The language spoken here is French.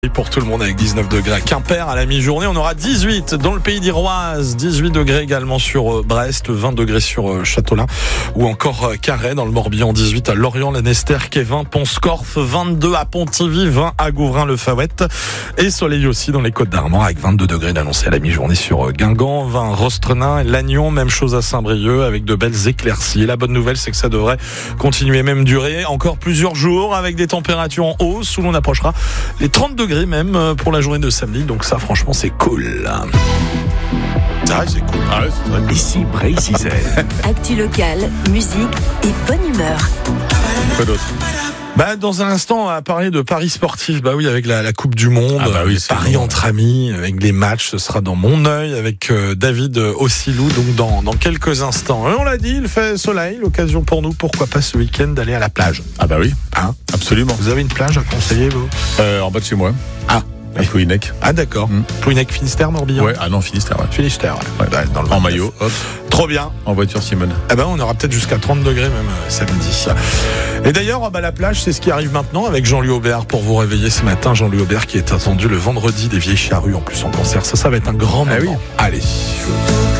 Et pour tout le monde avec 19 degrés à Quimper à la mi-journée, on aura 18 dans le pays d'Iroise, 18 degrés également sur Brest, 20 degrés sur Châteaulin ou encore Carhaix dans le Morbihan, 18 à Lorient, Lanester, 20 Pont-Scorff, 22 à Pontivy, 20 à Gouvrin-le-Fawet et soleil aussi dans les Côtes d'Armor avec 22 degrés d'annoncé à la mi-journée sur Guingamp, 20 Rostrenain et Lannion, même chose à Saint-Brieuc avec de belles éclaircies. Et la bonne nouvelle, c'est que ça devrait continuer, même durer encore plusieurs jours avec des températures en hausse où l'on approchera les 30 degrés même pour la journée de samedi, donc ça franchement c'est cool. C'est vrai, c'est cool. Ah ouais, c'est vrai. Ici Bray-Cizelle. Actu locale, musique et bonne humeur. Quoi d'autre? Dans un instant, on va parler de paris sportifs. Oui, avec la Coupe du Monde, oui, les paris entre amis, avec les matchs, ce sera dans mon œil avec David Ossilou, donc dans quelques instants. Et on l'a dit, il fait soleil, l'occasion pour nous, pourquoi pas ce week-end d'aller à la plage. Ah bah oui, Hein? absolument. Vous avez une plage à conseiller, vous? En bas de chez moi. Ah, À Pouilnec. ah d'accord. Pouilnec, Finistère, Morbihan. Ouais, non, Finistère, ouais. Finistère, ouais. Dans le En 29. maillot, hop, Trop bien. en voiture Simone. On aura peut-être jusqu'à 30 degrés même samedi. Et d'ailleurs, la plage, c'est ce qui arrive maintenant avec Jean-Louis Aubert pour vous réveiller ce matin. Jean-Louis Aubert qui est attendu le vendredi des Vieilles Charrues en plus en concert. Ça va être un grand moment. Ah oui. Allez.